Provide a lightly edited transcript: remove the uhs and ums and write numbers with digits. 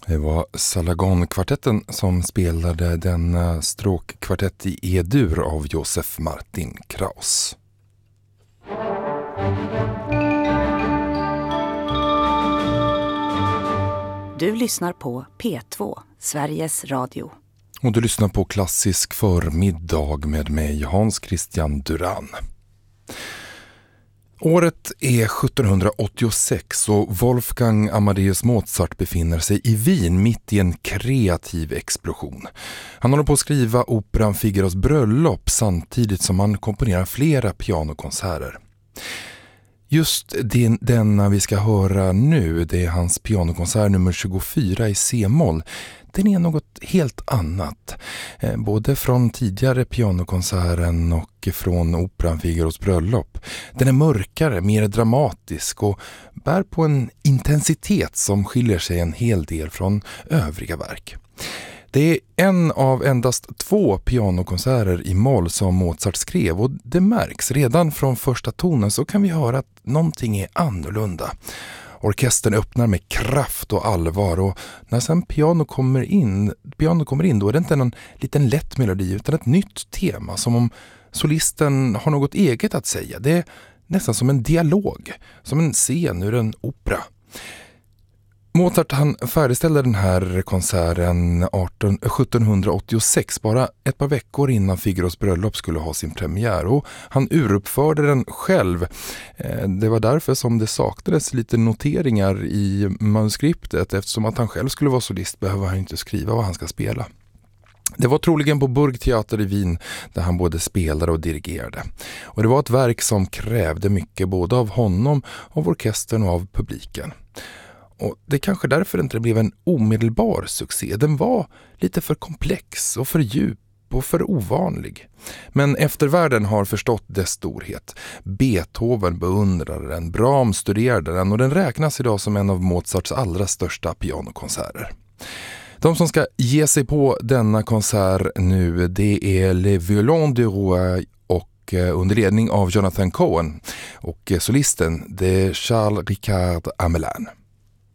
Det var Salagon-kvartetten som spelade denna stråkkvartett i E-dur av Josef Martin Kraus. Du lyssnar på P2, Sveriges Radio. Och du lyssnar på Klassisk förmiddag med mig, Hans Christian Duran. Året är 1786 och Wolfgang Amadeus Mozart befinner sig i Wien mitt i en kreativ explosion. Han håller på att skriva operan Figaros bröllop samtidigt som han komponerar flera pianokonserter. Just denna vi ska höra nu, det är hans pianokonsert nummer 24 i C-moll. Den är något helt annat, både från tidigare pianokonserten och från operan Figaros bröllop. Den är mörkare, mer dramatisk och bär på en intensitet som skiljer sig en hel del från övriga verk. Det är en av endast 2 pianokonserter i moll som Mozart skrev och det märks redan från första tonen, så kan vi höra att någonting är annorlunda. Orkestern öppnar med kraft och allvar, och när sen piano kommer in då är det inte en liten lätt melodi utan ett nytt tema, som om solisten har något eget att säga. Det är nästan som en dialog, som en scen ur en opera. Mozart han färdigställde den här konserten 1786, bara ett par veckor innan Figaros bröllop skulle ha sin premiär, och han uruppförde den själv. Det var därför som det saknades lite noteringar i manuskriptet, eftersom att han själv skulle vara solist behöver han inte skriva vad han ska spela. Det var troligen på Burgtheater i Wien där han både spelade och dirigerade. Och det var ett verk som krävde mycket både av honom, av orkestern och av publiken. Och det kanske därför inte blev en omedelbar succé. Den var lite för komplex och för djup och för ovanlig. Men eftervärlden har förstått dess storhet. Beethoven beundrade den, Brahms studerade den, och den räknas idag som en av Mozarts allra största pianokonserter. De som ska ge sig på denna konsert nu, det är Les Violons du Roi och under ledning av Jonathan Cohen, och solisten det är Charles Richard Amelin.